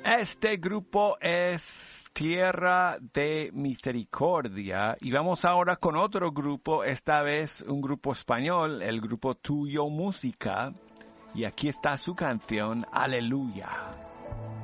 Este grupo es Tierra de Misericordia y vamos ahora con otro grupo, esta vez un grupo español, el grupo Tuyo Música, y aquí está su canción Aleluya.